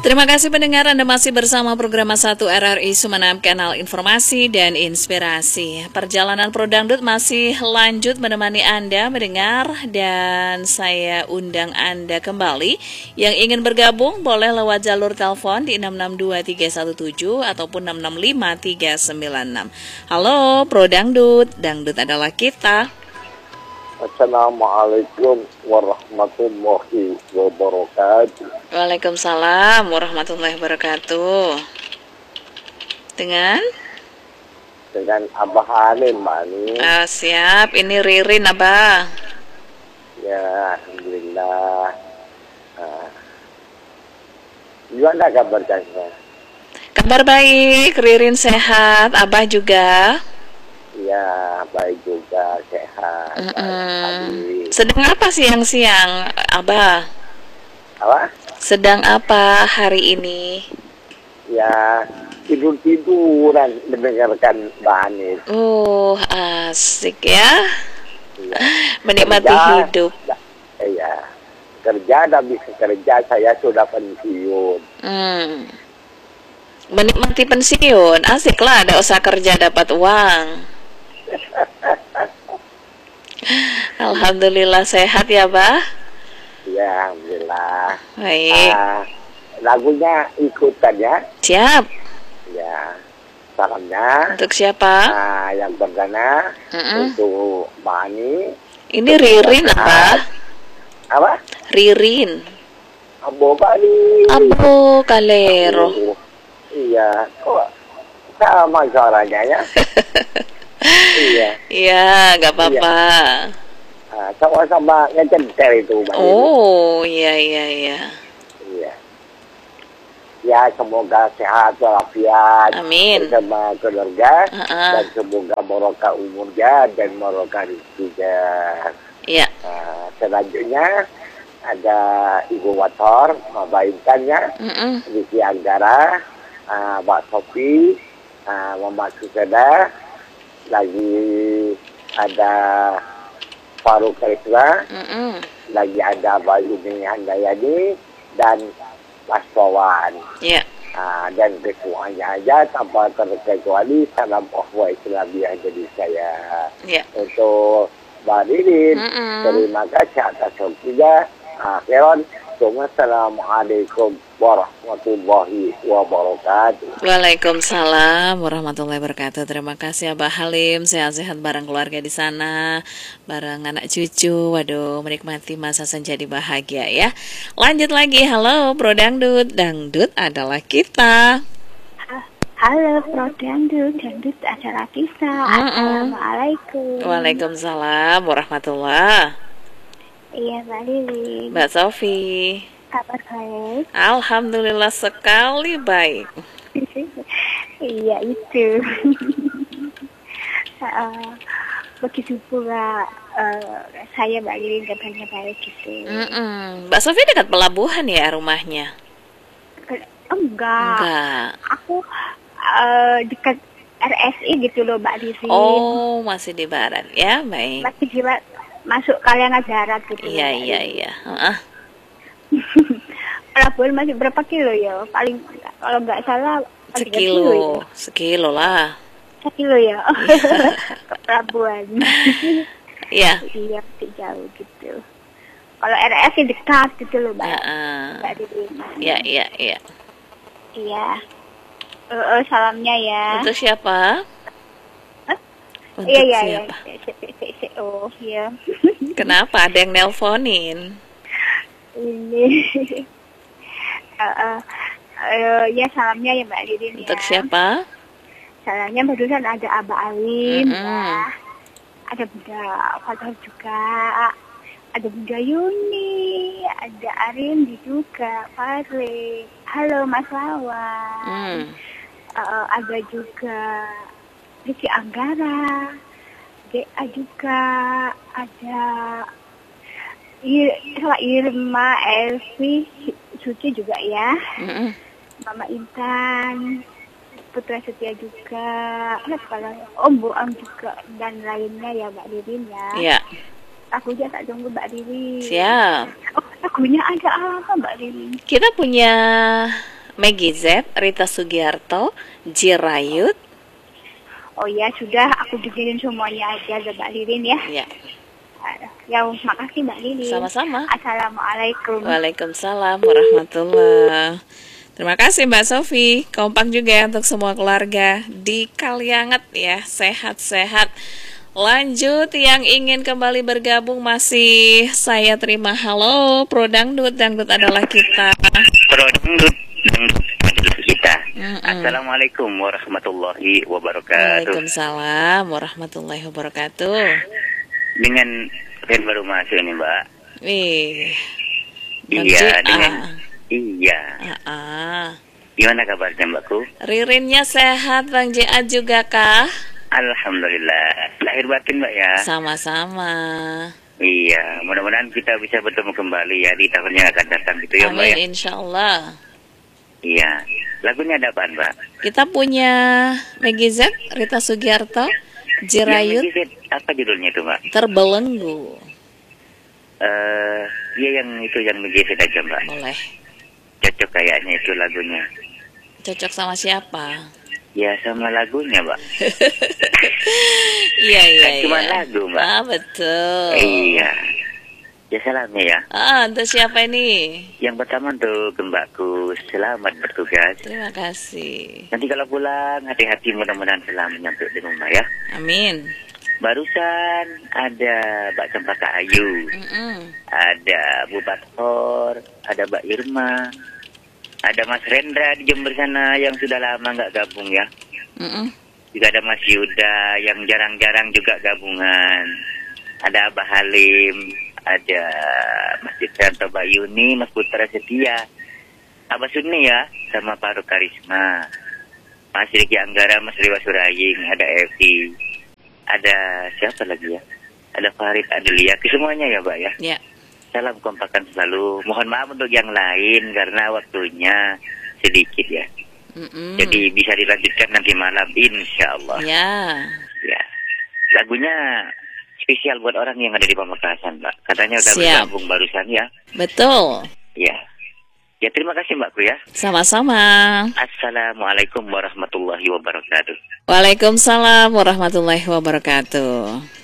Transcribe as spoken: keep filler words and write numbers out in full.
Terima kasih pendengar, Anda masih bersama program satu R R I Sumeneb, kanal informasi dan inspirasi. Perjalanan Pro Dangdut masih lanjut menemani Anda mendengar, dan saya undang Anda kembali. Yang ingin bergabung boleh lewat jalur telepon di enam enam dua tiga satu tujuh ataupun enam enam lima tiga sembilan enam. Halo Pro Dangdut, Dangdut adalah kita. Assalamualaikum warahmatullahi wabarakatuh. Waalaikumsalam warahmatullahi wabarakatuh. Dengan? Dengan Abah Halim, Mbak Ani. Ah, siap, ini Ririn, Abah. Ya, Alhamdulillah. Ah. Gimana kabar Kak? Kabar baik, Ririn sehat, Abah juga. Ya, baik juga, sehat. Mm-mm. Baik, Sedang apa siang-siang, Abah? apa? Sedang apa hari ini? Ya, tidur-tiduran mendengarkan Mbak Ani. Oh, asik ya. Ya. Menikmati Kerja, hidup. Iya. Kerja dan bisa kerja, saya sudah pensiun. Hmm. Menikmati pensiun, asik lah, ada usaha kerja dapat uang. Alhamdulillah sehat ya, Bah? Ya, Alhamdulillah. Baik. Ah, lagunya ikutan ya. Siap. Ya, salamnya. Untuk siapa? Ah, yang perdana Mm-mm. untuk Mbak Ani. Ini Ririn apa? Apa? Ririn. Abo Bali. Abo Kalero. Oh, iya, kok sama suaranya ya? Iya. Iya, nggak apa-apa. Ah, sama-sama ngecenter itu, Mbak Ani. Oh, iya iya iya. Iya. Ya, semoga sehat walafiat Amin. bersama keluarga. Uh-uh. Dan semoga barokah umurnya dan barokah rezekinya. Iya. Nah, selanjutnya ada Ibu Wator, Mbak Intan ya, Mm-mm. Lisi Anggara, uh, Mbak Sofi, uh, Mama Suseda, lagi ada Faruk Kaisra, Mm-mm. lagi ada Mbak Yuni Handayani, dan Mas Wawan. Iya. Ah, dan kesemuanya aja tanpa terkecuali salam uhwah Islamiyah jadi saya. Iya. Untuk Mbak Ririn, Mm-mm. terima kasih atas waktunya. Akhiran, Assalamualaikum warahmatullahi wabarakatuh. Waalaikumsalam warahmatullahi wabarakatuh. Terima kasih Abah Halim, sehat-sehat bareng keluarga di sana, bareng anak cucu. Waduh, menikmati masa senja di bahagia ya. Lanjut lagi, halo Bro Dangdut, Dangdut adalah kita. Halo Pro Dangdut, Dangdut adalah kita. Mm-mm. Assalamualaikum. Waalaikumsalam warahmatullahi. Iya Mbak Lili, Mbak Sofi. kabar baik? Alhamdulillah sekali baik. Iya itu. uh, begitu pula uh, saya Mbak Lili kabarnya baik gitu. Mm-mm. Mbak Sofi dekat pelabuhan ya rumahnya? Enggak. Enggak. Aku uh, dekat R S I gitu loh Mbak Lili. Oh, masih di barat ya, baik. Masih jiwa masuk Kaliangan Darat gitu. Iya, Mbak iya, Lili. iya. Heeh. Pelabuhan masih berapa kilo ya? Paling kalau nggak salah tiga Sekilo, ya? sekilo lah. Sekilo ya. Ke pelabuhan. Iya. Iya, masih jauh gitu. Kalau R S sih dekat gitu loh, Mbak. Heeh. Mbak Didi. Iya, iya, iya. Iya. Eh, eh, salamnya ya. Untuk siapa? Hah? Untuk Iya, iya, iya. siapa? Si- si- si- si- Oh, iya. Kenapa ada yang nelponin? Ini. Eh, eh, eh, ya salamnya ya Mbak Didi ya. Untuk siapa? Salamnya barusan ada Abah Alim, Mm-mm. ya. Ada Bunda Fathah juga, ada Bunda Yuni, ada Arin juga, Fadli. Halo Mas Lawan. Hmm. Uh, ada juga Lisi Anggara, D A juga, ada Ir sama Irma, Elvi, Suci juga ya, Mm-mm. Mama Intan, Putra Setia juga, kalau Om Buang juga, dan lainnya ya Mbak Ririn ya. Iya. Lagunya tak tunggu Mbak Ririn. Siap. Oh, lagunya ada apa Mbak Ririn? Kita punya Maggie Z, Rita Sugiarto, Jirayut. Oh ya, sudah aku bikinin semuanya aja Mbak Lirin ya. Ya. Ya, makasih Mbak Lirin. Sama-sama. Assalamualaikum. Waalaikumsalam warahmatullahi. Terima kasih Mbak Sofi. Kompak juga ya untuk semua keluarga di Kalianget ya, sehat-sehat. Lanjut, yang ingin kembali bergabung masih saya terima. Halo, Pro Dangdut, Dangdut adalah kita. Pro Dangdut, Dangdut kita. Mm-mm. Assalamualaikum warahmatullahi wabarakatuh. Waalaikumsalam warahmatullahi wabarakatuh. Dengan yang baru masuk ini Mbak. Wih. Iya, dengan Ah. iya. Ah, ah. Gimana kabarnya Mbakku? Ririnnya sehat, Bang J A juga kah? Alhamdulillah. Lahir batin Mbak ya. Sama-sama. Iya, mudah-mudahan kita bisa bertemu kembali ya di tahun yang akan datang gitu ya Mbak ya. Amin, insya Allah. Iya. Lagunya ada apaan Mbak? Kita punya Maggie Z, Rita Sugiarto, Jirayut, Yang Maggie Z, apa judulnya itu Mbak? Terbelenggu. Eh, iya yang itu yang Maggie Z aja Mbak. Boleh. Cocok kayaknya itu lagunya. Cocok sama siapa? Ya sama lagunya Mbak. Iya, iya, Kan cuma iya. lagu Mbak. Ah, betul. Iya. Ya salamnya ya. Ah, untuk siapa ini? Yang pertama untuk Mbakku, selamat bertugas. Terima kasih. Nanti kalau pulang, hati-hati mudah-mudahan selamat nyampe di rumah ya. Amin. Barusan ada Mbak Cempaka Ayu, Mm-mm. ada Bu Bathor, ada Mbak Irma, ada Mas Rendra di Jember sana yang sudah lama nggak gabung ya. Mm-mm. Juga ada Mas Yuda yang jarang-jarang juga gabungan. Ada Abah Halim, ada Mas Citanto Bayuni, Mas Putra Setia, Abah Sunni ya, sama Pak Ruk Karisma, Mas Riki Anggara, Mas Riwa Suraying, ada Evi, ada siapa lagi ya? Ada Farid Adelia, ke semuanya ya Mbak ya. Ya. Salam kompakan selalu. Mohon maaf untuk yang lain karena waktunya sedikit ya. Mm-mm. Jadi bisa dilanjutkan nanti malam insya Allah. Ya. Ya. Lagunya spesial buat orang yang ada di Pamekasan, Mbak. Katanya udah Siap. bergabung barusan ya. Betul. Ya. Ya terima kasih Mbakku ya. Sama-sama. Assalamualaikum warahmatullahi wabarakatuh. Waalaikumsalam warahmatullahi wabarakatuh.